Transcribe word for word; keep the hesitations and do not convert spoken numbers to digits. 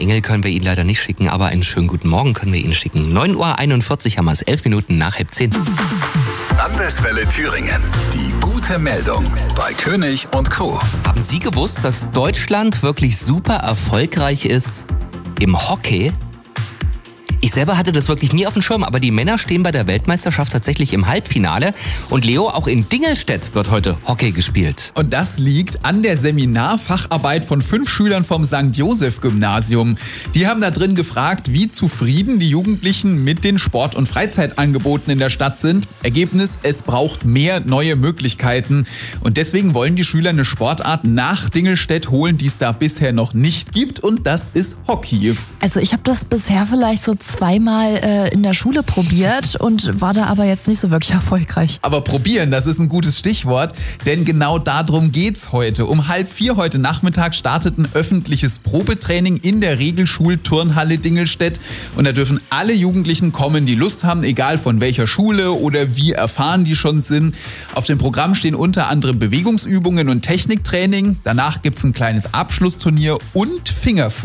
Engel können wir Ihnen leider nicht schicken, aber einen schönen guten Morgen können wir Ihnen schicken. neun Uhr einundvierzig haben wir es, elf Minuten nach halb zehn. Landeswelle Thüringen. Die gute Meldung bei König und Co. Haben Sie gewusst, dass Deutschland wirklich super erfolgreich ist im Hockey? Ich selber hatte das wirklich nie auf dem Schirm, aber die Männer stehen bei der Weltmeisterschaft tatsächlich im Halbfinale. Und Leo, auch in Dingelstedt wird heute Hockey gespielt. Und das liegt an der Seminarfacharbeit von fünf Schülern vom Sankt Joseph Gymnasium. Die haben da drin gefragt, wie zufrieden die Jugendlichen mit den Sport- und Freizeitangeboten in der Stadt sind. Ergebnis, es braucht mehr neue Möglichkeiten. Und deswegen wollen die Schüler eine Sportart nach Dingelstedt holen, die es da bisher noch nicht gibt. Und das ist Hockey. Also ich habe das bisher vielleicht so zweimal äh, in der Schule probiert und war da aber jetzt nicht so wirklich erfolgreich. Aber probieren, das ist ein gutes Stichwort, denn genau darum geht's heute. Um halb vier heute Nachmittag startet ein öffentliches Probetraining in der Regelschul-Turnhalle Dingelstedt. Und da dürfen alle Jugendlichen kommen, die Lust haben, egal von welcher Schule oder wie erfahren die schon sind. Auf dem Programm stehen unter anderem Bewegungsübungen und Techniktraining. Danach gibt's ein kleines Abschlussturnier und Fingerfood.